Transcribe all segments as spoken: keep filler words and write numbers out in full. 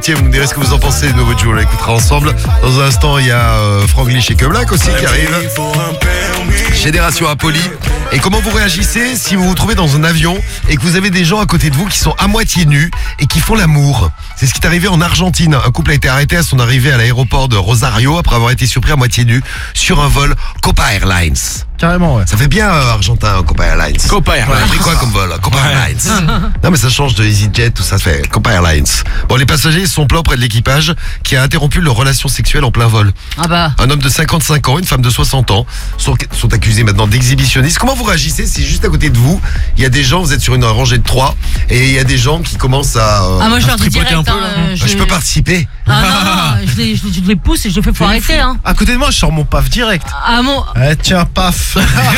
métier. Vous nous direz ce que vous en pensez. De nouveau Joe, on l'écoutera ensemble. Dans un instant, il y a euh, Franglish et Que Black aussi qui arrive. Génération Apolli. Et comment vous réagissez si vous vous trouvez dans un avion et que vous avez des gens à côté de vous qui sont à moitié nus et qui font l'amour? C'est ce qui est arrivé en Argentine. Un couple a été arrêté à son arrivée à l'aéroport de Rosario après avoir été surpris à moitié nu sur un vol Copa Airlines. Carrément, ouais. Ça fait bien euh, argentin, Copa Airlines. Copa Airlines. On a pris quoi comme vol? Copa Airlines. Non mais ça change de EasyJet, tout ça, ça fait Copa Airlines. Bon, les passagers sont plans près de l'équipage qui a interrompu leur relation sexuelle en plein vol. Ah bah. Un homme de cinquante-cinq ans, une femme de soixante ans sont, sont accusés maintenant d'exhibitionnisme. Comment vous réagissez si juste à côté de vous, il y a des gens, vous êtes sur une rangée de trois, et il y a des gens qui commencent à... Euh, Ah moi je leur dis tripoter direct, un peu, hein, là. euh, je... peux participer. Ah non, non, je les, je, les- je les pousse et je les fais faut arrêter hein. À côté de moi, je sors mon paf direct. Ah mon... Eh, tiens, paf.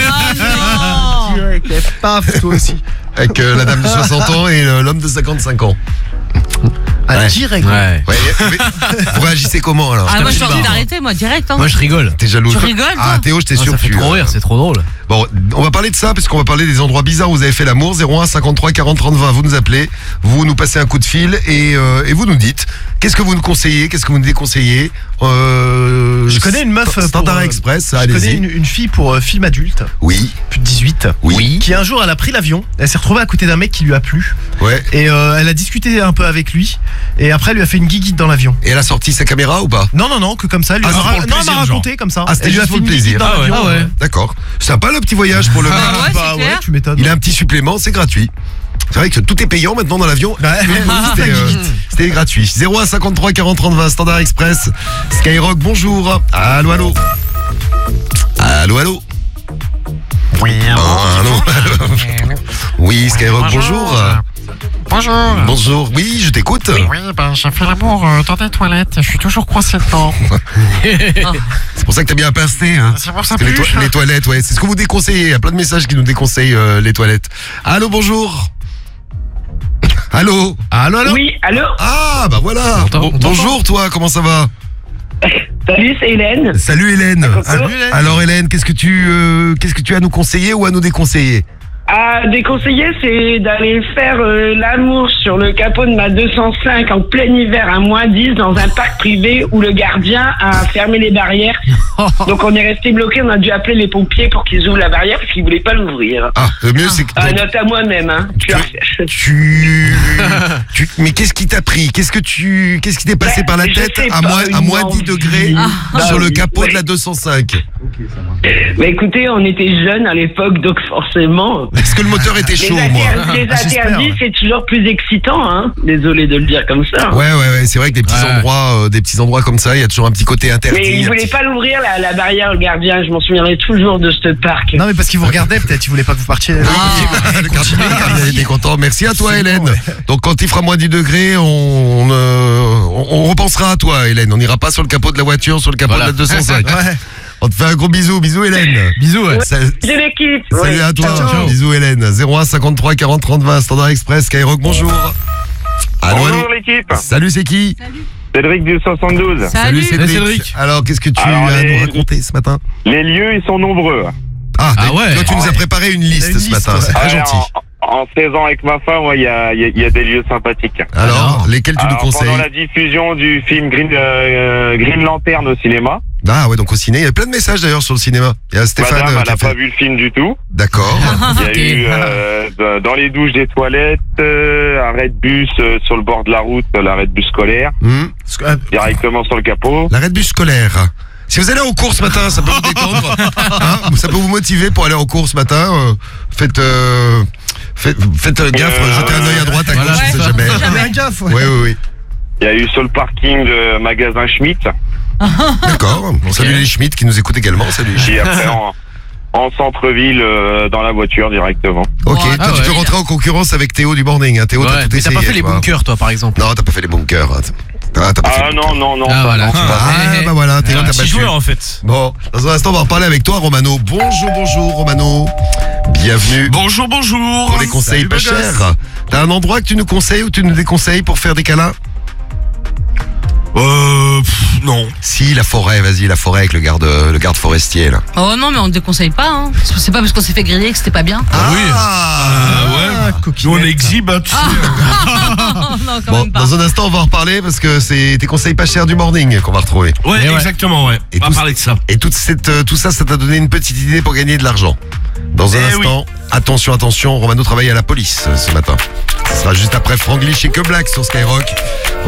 Ah non. Direct, eh, paf, toi aussi. Avec euh, la dame de soixante ans et euh, l'homme de cinquante-cinq ans. Ah, Ouais. direct. Ouais. Ouais, mais vous réagissez comment alors? Ah moi je tape leur dis dessus, d'arrêter moi direct hein. Moi je rigole. T'es jaloux? Tu rigoles, Ah toi Théo, j'étais Ah, sûr ça que fait tu... trop rire, c'est trop drôle. Bon, on va parler de ça parce qu'on va parler des endroits bizarres où vous avez fait l'amour. Zéro un cinquante-trois quarante trente vingt, vous nous appelez, vous nous passez un coup de fil et, euh, et vous nous dites qu'est-ce que vous nous conseillez, qu'est-ce que vous nous déconseillez. euh, Je connais une meuf. Standard pour, euh, Express, Je connais allez-y. une, une fille pour euh, film adulte, Oui, plus de dix-huit, oui, qui un jour elle a pris l'avion, elle s'est retrouvée à côté d'un mec qui lui a plu ouais. et euh, elle a discuté un peu avec lui et après elle lui a fait une guiguite dans l'avion. Et elle a sorti sa caméra ou pas? Non non non que comme ça, elle lui Ah, a, c'est pour le non, elle plaisir, m'a raconté comme ça. Ah, c'était Elle lui a juste fait pour le une guiguite plaisir. dans Ah ouais. l'avion. Ah ouais. D'accord. Sympa le petit voyage pour le mec. Ah ouais, c'est Bah ouais, clair. tu m'étonnes. Il a un petit supplément, c'est gratuit. C'est vrai que tout est payant maintenant dans l'avion. Ouais. C'était euh, c'était gratuit. Zéro un cinquante-trois quarante trente vingt, Standard Express. Skyrock, bonjour. Allô, allô. Allô, allô. Oui, Ah, allô. Oui, Skyrock, bonjour. Bonjour. Bonjour. Oui, je t'écoute. Oui, ben j'ai fait l'amour euh, dans des toilettes, je suis toujours coincé dedans. C'est pour ça que t'as bien pincé, hein. C'est pour ça Parce que les, plus. toi- les toilettes, ouais, c'est ce que vous déconseillez. Il y a plein de messages qui nous déconseillent euh, les toilettes. Allô, bonjour. Allô. Allô allô. Oui, allô. Ah, bah voilà. On t'entend, Bon- on t'entend. bonjour, toi. Comment ça va? Salut, c'est Hélène. Salut Hélène. Coucou. Alors, Hélène. alors Hélène, qu'est-ce que tu, euh, qu'est-ce que tu as à nous conseiller ou à nous déconseiller? À déconseiller, c'est d'aller faire euh, l'amour sur le capot de ma deux cent cinq en plein hiver à moins dix dans un parc privé où le gardien a fermé les barrières. Donc on est resté bloqué, on a dû appeler les pompiers pour qu'ils ouvrent la barrière parce qu'ils voulaient pas l'ouvrir. Ah, le mieux c'est que Ah, donc, note à moi-même, hein. Tu as- tu, tu, mais qu'est-ce qui t'a pris? Qu'est-ce que tu, qu'est-ce qui t'est passé Ben, par la je tête sais à pas, moins, à une moins dix envie. degrés Ah, sur le oui, capot ouais. de la deux cent cinq? Mais écoutez, on était jeunes à l'époque, donc forcément. Est-ce que le moteur était Les, chaud, moi? inter- les Ah, j'espère, interdits, ouais. c'est toujours plus excitant, hein. Désolé de le dire comme ça. Ouais, ouais, ouais, c'est vrai que des petits Ouais. endroits, euh, des petits endroits comme ça, il y a toujours un petit côté interdit. Mais il un voulait petit- pas l'ouvrir, la, la barrière, le gardien. Je m'en souviendrai toujours de ce parc. Non mais parce qu'il vous regardait peut-être, il voulait pas que vous partiez. le gardien, le gardien était content. Merci à toi, C'est Hélène. bon, ouais. Donc, quand il fera moins dix degrés, on, on, euh, on, on repensera à toi, Hélène. On n'ira pas sur le capot de la voiture, sur le capot Voilà. de la deux cent cinq. Ouais. On te fait un gros bisou. Bisous, Hélène. Bisous, ouais. Ça- De l'équipe. Salut Ouais. à toi. Ciao, ciao. Bisous, Hélène. zéro un cinquante-trois quarante trente vingt, Standard Express, Skyrock, bonjour. Allô, allô. Bonjour l'équipe, Salut, c'est qui? Cédric du soixante-douze. Salut. Cédric. Salut, Cédric. Alors, qu'est-ce que tu Alors, as à les- nous raconter ce matin? Les lieux, ils sont nombreux. Ah, Ah t'as- ouais. toi, tu nous as préparé une liste Une ce liste, matin. ouais. C'est très Ouais, gentil. En, en seize ans avec ma femme, ouais, il y, a, il y a- il y a des lieux sympathiques. Alors, Alors lesquels tu nous Alors, conseilles? pendant la diffusion du film Green, euh, Green Lantern au cinéma, Ah ouais, donc au ciné, il y a plein de messages d'ailleurs sur le cinéma. Il y a Stéphane madame, euh, elle qui a n'a pas fait... vu le film du tout. D'accord. Il y a Ok. eu euh, dans les douches des toilettes, euh, arrêt de bus euh, sur le bord de la route, euh, l'arrêt de bus scolaire, Hmm. Parce que, euh, directement sur le capot. L'arrêt de bus scolaire. Si vous allez en cours ce matin, ça peut vous détendre. Hein, ça peut vous motiver pour aller en cours ce matin. Euh, faites, euh, faites, faites euh, gaffe, Euh, jetez un œil à droite, à voilà, gauche, on sait jamais. fais gaffe. Ouais. Oui, oui, oui. Il y a eu sur le parking de magasin Schmitt. D'accord. On salue les Schmitt qui nous écoutent également. Salut. Puis après, en, en centre-ville, euh, dans la voiture directement. Ok, Ouais. toi Ah tu ouais. peux rentrer en concurrence avec Théo du morning. Hein. Théo, t'as Ouais, tout mais t'as essayé. pas fait les toi. bunkers, toi, par exemple. Non, t'as pas fait les bunkers. hein. Ah, t'as pas fait Ah les non, non, non. Ah, ça, voilà. non. Ah, bah voilà, Théo, Un t'as petit battu. joueur, en fait. Bon, dans un instant, on va reparler avec toi, Romano. Bonjour, bonjour, Romano. Bienvenue Bonjour, bonjour. pour les conseils Salut, pas beau gosse. chers. T'as un endroit que tu nous conseilles ou tu nous déconseilles pour faire des câlins? Euh, pff, Non. Si, la forêt, vas-y, la forêt avec le garde, le garde forestier, là. Oh non, mais on ne déconseille pas. Hein. C'est pas parce qu'on s'est fait griller que c'était pas bien. Ah oui. Ah, Euh, ouais. Nous, on exhibe, hein, tu sais. Oh, non, quand Bon, même pas. dans un instant, on va en reparler parce que c'est tes conseils pas chers du morning qu'on va retrouver. Ouais, Et ouais. exactement, ouais. Et on va tout- parler de ça. Et toute cette, euh, tout ça, ça t'a donné une petite idée pour gagner de l'argent. Dans un Eh instant, attention, attention, Romano travaille à la police euh, ce matin. Ce sera juste après Franglish et Que Black sur Skyrock.